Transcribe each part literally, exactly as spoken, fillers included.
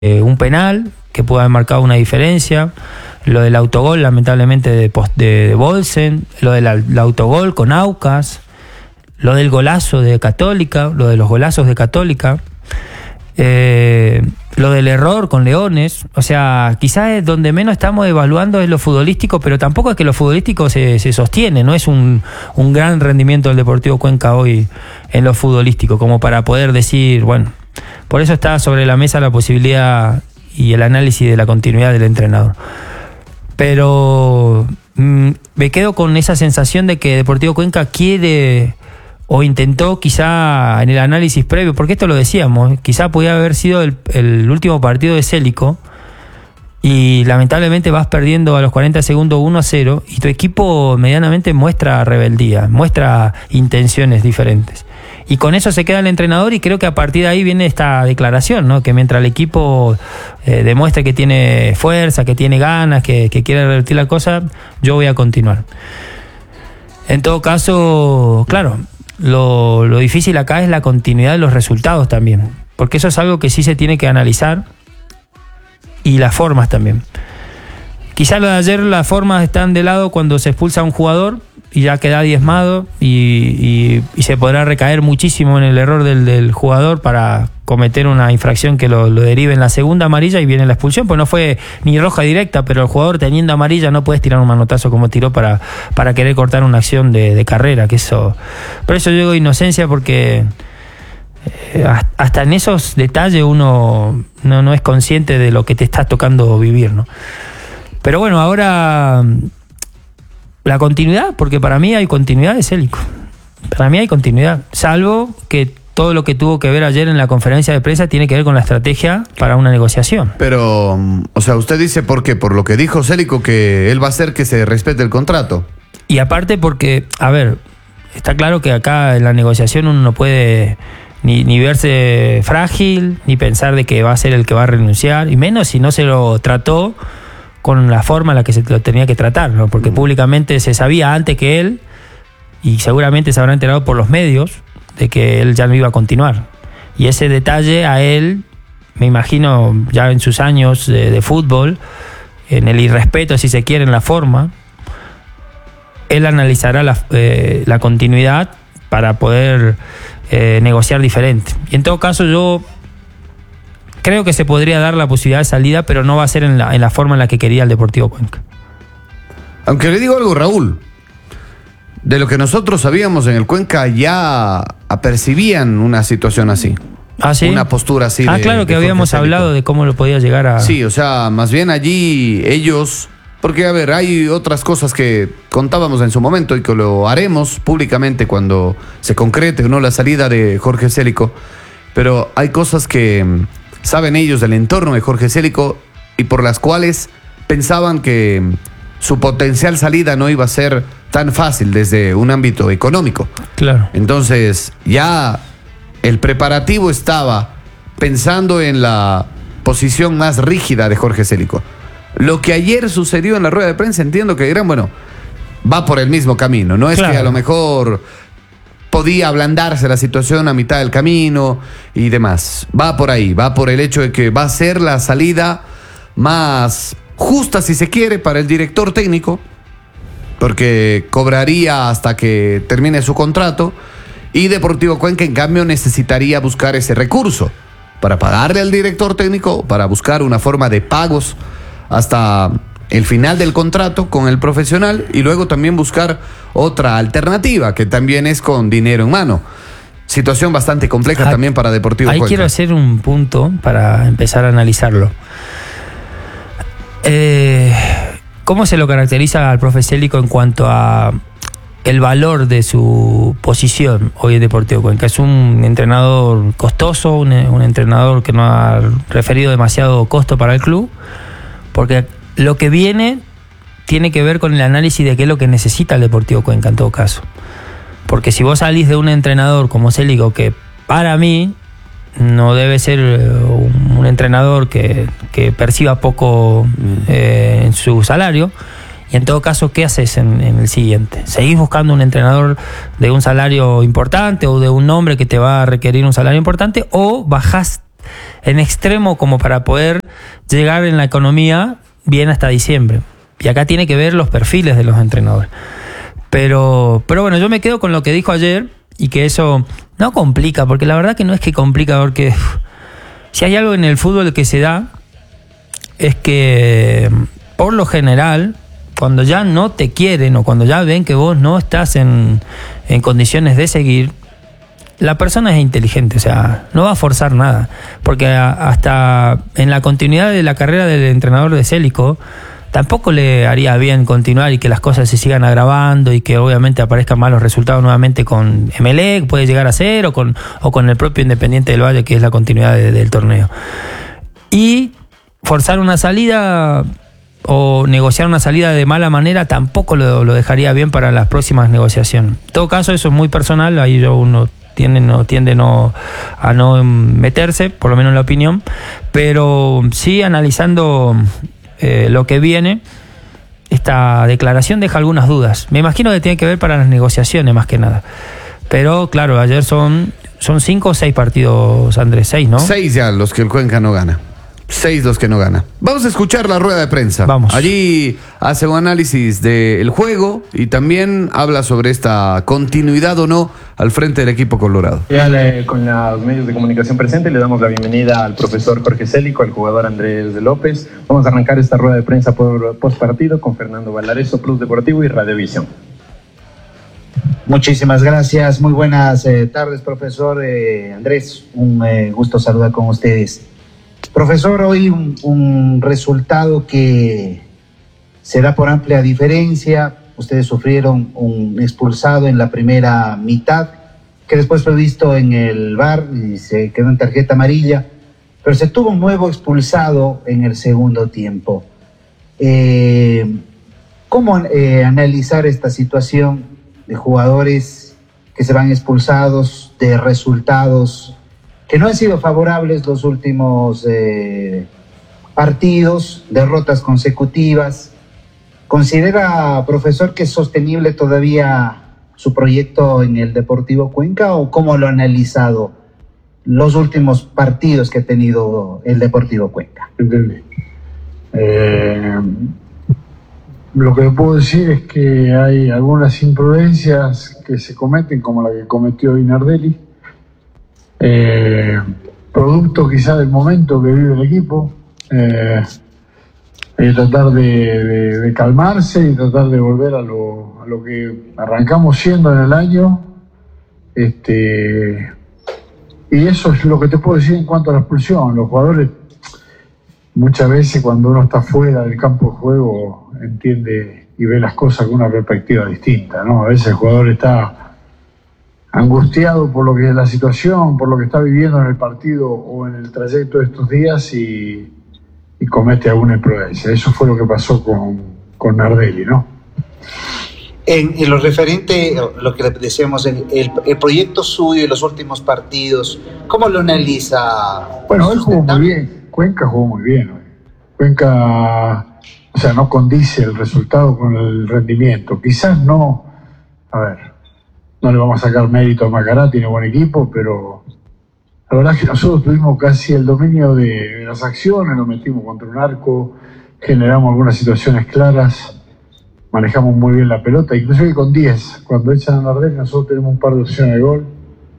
eh, un penal que pudo haber marcado una diferencia, lo del autogol lamentablemente de, de, de Bolsen, lo del el autogol con Aucas, lo del golazo de Católica, lo de los golazos de Católica, eh, lo del error con Leones. O sea, quizás es donde menos estamos evaluando es lo futbolístico, pero tampoco es que lo futbolístico se, se sostiene, no es un, un gran rendimiento del Deportivo Cuenca hoy en lo futbolístico, como para poder decir, bueno, por eso está sobre la mesa la posibilidad y el análisis de la continuidad del entrenador. Pero mmm, me quedo con esa sensación de que Deportivo Cuenca quiere o intentó quizá en el análisis previo, porque esto lo decíamos, quizá podía haber sido el, el último partido de Célico y lamentablemente vas perdiendo a los cuarenta segundos uno a cero y tu equipo medianamente muestra rebeldía, muestra intenciones diferentes. Y con eso se queda el entrenador y creo que a partir de ahí viene esta declaración, ¿no? Que mientras el equipo eh, demuestre que tiene fuerza, que tiene ganas, que, que quiere revertir la cosa, yo voy a continuar. En todo caso, claro, lo, lo difícil acá es la continuidad de los resultados también, porque eso es algo que sí se tiene que analizar, y las formas también. Quizá lo de ayer, las formas están de lado cuando se expulsa a un jugador y ya queda diezmado y, y, y se podrá recaer muchísimo en el error del, del jugador para cometer una infracción que lo, lo derive en la segunda amarilla y viene la expulsión, pues no fue ni roja directa, pero el jugador teniendo amarilla no puedes tirar un manotazo como tiró para, para querer cortar una acción de, de carrera, que eso, por eso yo digo inocencia, porque eh, hasta en esos detalles uno no, no es consciente de lo que te está tocando vivir, ¿no? Pero bueno, ahora la continuidad, porque para mí hay continuidad de Célico. Para mí hay continuidad, salvo que todo lo que tuvo que ver ayer en la conferencia de prensa tiene que ver con la estrategia para una negociación. Pero, o sea, usted dice por qué, por lo que dijo Célico, que él va a hacer que se respete el contrato. Y aparte porque, a ver, está claro que acá en la negociación uno no puede ni, ni verse frágil, ni pensar de que va a ser el que va a renunciar, y menos si no se lo trató con la forma en la que se lo tenía que tratar, ¿no? Porque públicamente se sabía antes que él, y seguramente se habrá enterado por los medios, de que él ya no iba a continuar. Y ese detalle a él, me imagino, ya en sus años de, de fútbol, en el irrespeto, si se quiere, en la forma, él analizará la, eh, la continuidad para poder eh, negociar diferente. Y en todo caso yo creo que se podría dar la posibilidad de salida, pero no va a ser en la, en la forma en la que quería el Deportivo Cuenca. Aunque le digo algo, Raúl, de lo que nosotros sabíamos en el Cuenca ya apercibían una situación así. ¿Ah, sí? Una postura así. Ah, de, claro, que de habíamos hablado de cómo lo podía llegar a... Sí, o sea, más bien allí ellos... Porque, a ver, hay otras cosas que contábamos en su momento y que lo haremos públicamente cuando se concrete o no la salida de Jorge Célico. Pero hay cosas que saben ellos del entorno de Jorge Célico y por las cuales pensaban que su potencial salida no iba a ser tan fácil desde un ámbito económico. Claro. Entonces, ya el preparativo estaba pensando en la posición más rígida de Jorge Célico. Lo que ayer sucedió en la rueda de prensa, entiendo que dirán, bueno, va por el mismo camino. No es claro. Que a lo mejor podía ablandarse la situación a mitad del camino y demás. Va por ahí, va por el hecho de que va a ser la salida más justa, si se quiere, para el director técnico, porque cobraría hasta que termine su contrato, y Deportivo Cuenca, en cambio, necesitaría buscar ese recurso para pagarle al director técnico, para buscar una forma de pagos hasta el final del contrato con el profesional y luego también buscar otra alternativa que también es con dinero en mano. Situación bastante compleja ah, también para Deportivo ahí Cuenca. Quiero hacer un punto para empezar a analizarlo. Eh, ¿Cómo se lo caracteriza al profe Célico en cuanto a el valor de su posición hoy en Deportivo Cuenca? Es un entrenador costoso, un, un entrenador que no ha referido demasiado costo para el club, porque lo que viene tiene que ver con el análisis de qué es lo que necesita el Deportivo Cuenca en todo caso. Porque si vos salís de un entrenador como Célico, que para mí no debe ser un, un entrenador que, que perciba poco eh, en su salario, y en todo caso, ¿qué haces en, en el siguiente? ¿Seguís buscando un entrenador de un salario importante o de un nombre que te va a requerir un salario importante, o bajás en extremo como para poder llegar en la economía bien hasta diciembre. Y acá tiene que ver los perfiles de los entrenadores. Pero, pero bueno, yo me quedo con lo que dijo ayer y que eso no complica, porque la verdad que no es que complica, porque uf, si hay algo en el fútbol que se da, es que por lo general, cuando ya no te quieren o cuando ya ven que vos no estás en, en condiciones de seguir, la persona es inteligente, o sea, no va a forzar nada, porque a, hasta en la continuidad de la carrera del entrenador de Célico, tampoco le haría bien continuar y que las cosas se sigan agravando y que obviamente aparezcan malos resultados nuevamente con Emelec, puede llegar a ser, o con, o con el propio Independiente del Valle, que es la continuidad de, del torneo. Y forzar una salida o negociar una salida de mala manera tampoco lo, lo dejaría bien para las próximas negociaciones. En todo caso, eso es muy personal, ahí yo uno tiende, no, tiende no, a no meterse, por lo menos en la opinión, pero sí analizando eh, lo que viene, esta declaración deja algunas dudas. Me imagino que tiene que ver para las negociaciones más que nada. Pero claro, ayer son, son cinco o seis partidos, Andrés, seis, ¿no? Seis ya los que el Cuenca no gana. Seis los que no gana. Vamos a escuchar la rueda de prensa. Vamos. Allí hace un análisis del juego y también habla sobre esta continuidad o no al frente del equipo colorado. Ya le, con los medios de comunicación presentes le damos la bienvenida al profesor Jorge Célico, al jugador Andrés de López. Vamos a arrancar esta rueda de prensa por post partido con Fernando Valareso, Plus Deportivo y Radiovisión. Muchísimas gracias, muy buenas eh, tardes, profesor eh, Andrés, un eh, gusto saludar con ustedes. Profesor, hoy un, un resultado que se da por amplia diferencia. Ustedes sufrieron un expulsado en la primera mitad, que después fue visto en el V A R y se quedó en tarjeta amarilla, pero se tuvo un nuevo expulsado en el segundo tiempo. Eh, ¿Cómo eh, analizar esta situación de jugadores que se van expulsados, de resultados que no han sido favorables los últimos eh, partidos, derrotas consecutivas? ¿Considera, profesor, que es sostenible todavía su proyecto en el Deportivo Cuenca o cómo lo ha analizado los últimos partidos que ha tenido el Deportivo Cuenca? Entendí. Eh, lo que puedo decir es que hay algunas imprudencias que se cometen, como la que cometió Inardelli, eh, producto quizá del momento que vive el equipo, eh, eh, tratar de, de, de calmarse y tratar de volver a lo, a lo que arrancamos siendo en el año, este, y eso es lo que te puedo decir en cuanto a la expulsión. Los jugadores muchas veces, cuando uno está fuera del campo de juego, entiende y ve las cosas con una perspectiva distinta, ¿no? A veces el jugador está angustiado por lo que es la situación, por lo que está viviendo en el partido o en el trayecto de estos días y, y comete alguna imprudencia. Eso fue lo que pasó con, con Nardelli, ¿no? En, en lo referente, lo que decíamos, el, el, el proyecto suyo y los últimos partidos, ¿cómo lo analiza? Bueno, hoy jugó muy bien. Cuenca jugó muy bien hoy. Cuenca, o sea, no condice el resultado con el rendimiento. Quizás no, a ver, no le vamos a sacar mérito a Macará, tiene buen equipo, pero la verdad es que nosotros tuvimos casi el dominio de, de las acciones, nos metimos contra un arco, generamos algunas situaciones claras, manejamos muy bien la pelota, inclusive con diez, cuando echan a Nardelli nosotros tenemos un par de opciones de gol.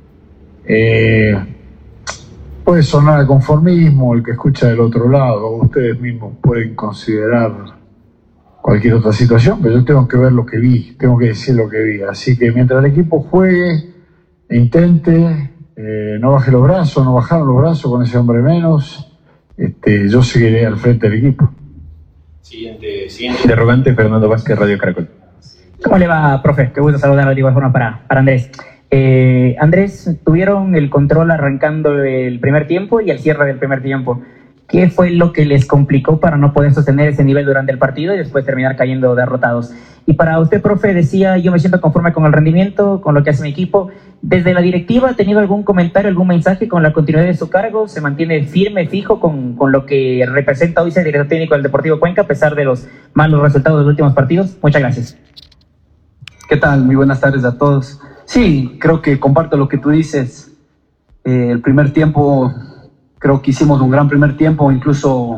Eh, puede sonar a conformismo, el que escucha del otro lado, ustedes mismos pueden considerar cualquier otra situación, pero yo tengo que ver lo que vi, tengo que decir lo que vi. Así que mientras el equipo juegue e intente, eh, no baje los brazos, no bajaron los brazos con ese hombre menos, este, yo seguiré al frente del equipo. Siguiente, siguiente interrogante, Fernando Vázquez, Radio Caracol. ¿Cómo le va, profe? Qué gusto saludarlo de igual forma para, para Andrés. Eh, Andrés, tuvieron el control arrancando el primer tiempo y el cierre del primer tiempo. ¿Qué fue lo que les complicó para no poder sostener ese nivel durante el partido y después terminar cayendo derrotados? Y para usted, profe, decía, yo me siento conforme con el rendimiento, con lo que hace mi equipo. ¿Desde la directiva ha tenido algún comentario, algún mensaje con la continuidad de su cargo? ¿Se mantiene firme, fijo con, con lo que representa hoy ser director técnico del Deportivo Cuenca a pesar de los malos resultados de los últimos partidos? Muchas gracias. ¿Qué tal? Muy buenas tardes a todos. Sí, creo que comparto lo que tú dices. Eh, el primer tiempo Creo que hicimos un gran primer tiempo, incluso